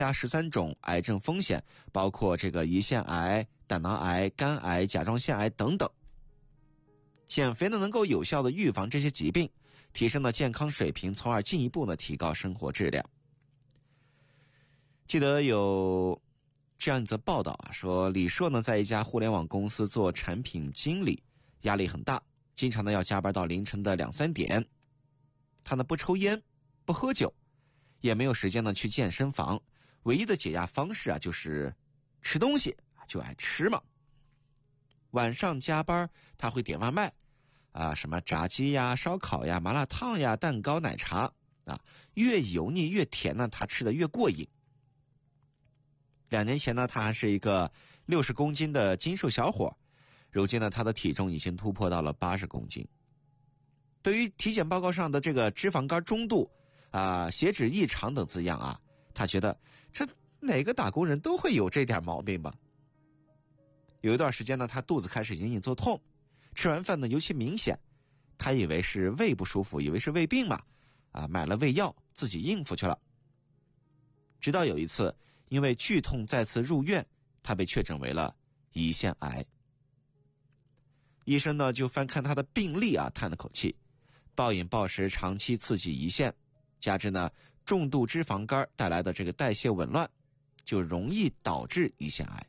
13种癌症风险，包括这个胰腺癌、胆囊癌、肝癌、甲状腺癌等等。减肥呢，能够有效的预防这些疾病，提升了健康水平，从而进一步呢提高生活质量。记得有这样一则报道啊，说李硕呢在一家互联网公司做产品经理，压力很大，经常呢要加班到凌晨的2、3点。他呢不抽烟，不喝酒，也没有时间呢去健身房，唯一的解压方式啊就是吃东西，就爱吃嘛。晚上加班他会点外卖啊，什么炸鸡呀、烧烤呀、麻辣烫呀、蛋糕、奶茶啊，越油腻越甜呢，他吃得越过瘾。2年前呢，他还是一个60公斤的精瘦小伙，如今呢，他的体重已经突破到了80公斤。对于体检报告上的这个脂肪肝中度啊、血脂异常等字样啊，他觉得这哪个打工人都会有这点毛病吧。有一段时间呢，他肚子开始隐隐作痛，吃完饭呢尤其明显，他以为是胃不舒服，以为是胃病嘛，啊，买了胃药自己应付去了。直到有一次，因为剧痛再次入院，他被确诊为了胰腺癌。医生呢就翻看他的病历啊，叹了口气，暴饮暴食长期刺激胰腺，加之呢重度脂肪肝带来的这个代谢紊乱，就容易导致胰腺癌。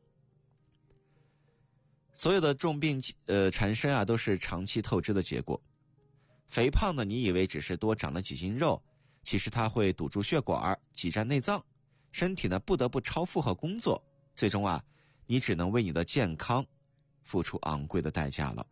所有的重病缠身啊，都是长期透支的结果。肥胖呢，你以为只是多长了几斤肉，其实它会堵住血管，挤占内脏，身体呢不得不超负荷工作，最终啊，你只能为你的健康付出昂贵的代价了。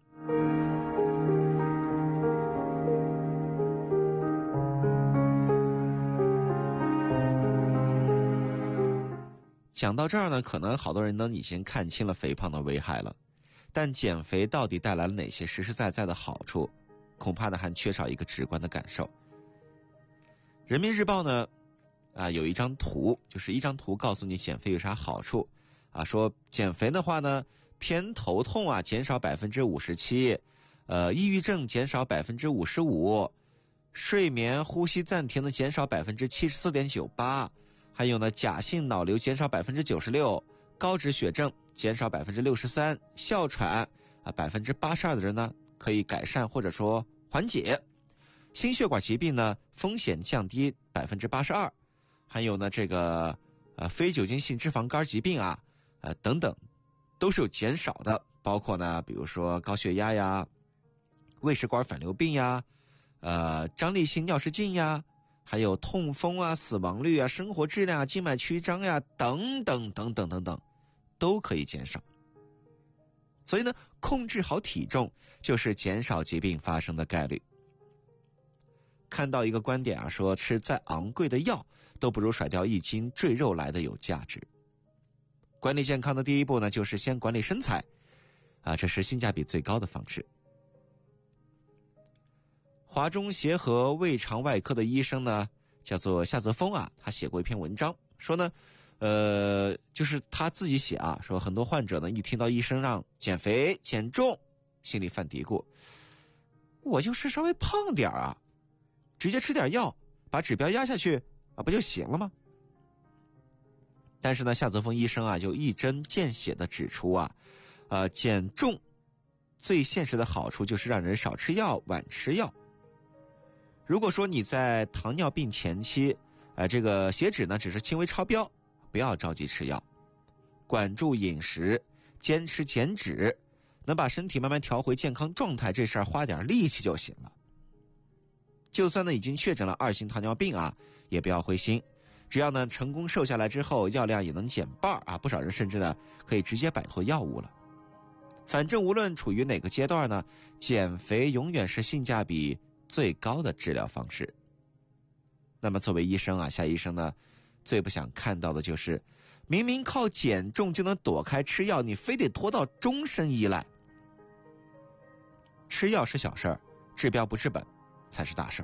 讲到这儿呢，可能好多人呢已经看清了肥胖的危害了，但减肥到底带来了哪些实实在在的好处，恐怕呢还缺少一个直观的感受。人民日报呢有一张图，就是一张图告诉你减肥有啥好处啊，说减肥的话呢，偏头痛啊减少 57%，抑郁症减少 55%， 睡眠呼吸暂停的减少 74.98%， 还有呢假性脑瘤减少 96%， 高脂血症减少 63%， 哮喘啊 82% 的人呢可以改善或者说缓解，心血管疾病呢风险降低 82%， 还有呢这个非酒精性脂肪肝疾病啊等等都是有减少的，包括呢比如说高血压呀、胃食管反流病呀、张力性尿失禁呀，还有痛风啊、死亡率啊、生活质量啊、静脉曲张呀等等等等等等都可以减少。所以呢，控制好体重就是减少疾病发生的概率。看到一个观点啊，说吃再昂贵的药都不如甩掉1斤赘肉来的有价值。管理健康的第一步呢，就是先管理身材啊，这是性价比最高的方式。华中协和胃肠外科的医生呢，叫做夏泽峰啊，他写过一篇文章，说呢就是他自己写啊，说很多患者呢一听到医生让减肥减重，心里犯嘀咕，我就是稍微胖点啊，直接吃点药把指标压下去啊，不就行了吗？但是呢，夏泽峰医生啊就一针见血地指出啊，减重最现实的好处就是让人少吃药、晚吃药。如果说你在糖尿病前期，这个血脂呢只是轻微超标，不要着急吃药，管住饮食，坚持减脂，能把身体慢慢调回健康状态，这事儿花点力气就行了。就算呢已经确诊了2型糖尿病啊，也不要灰心，只要呢成功瘦下来之后，药量也能减半啊，不少人甚至呢可以直接摆脱药物了。反正无论处于哪个阶段呢，减肥永远是性价比最高的治疗方式。那么作为医生啊，夏医生呢最不想看到的就是明明靠减重就能躲开吃药，你非得拖到终身依赖。吃药是小事儿，治标不治本才是大事儿。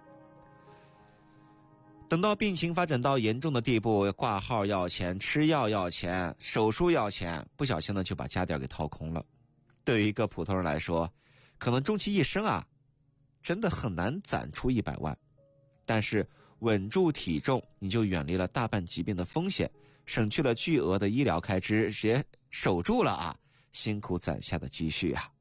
等到病情发展到严重的地步，挂号要钱，吃药要钱，手术要钱，不小心呢就把家底给掏空了。对于一个普通人来说，可能终其一生啊真的很难攒出100万，但是稳住体重，你就远离了大半疾病的风险，省去了巨额的医疗开支，也守住了辛苦攒下的积蓄啊。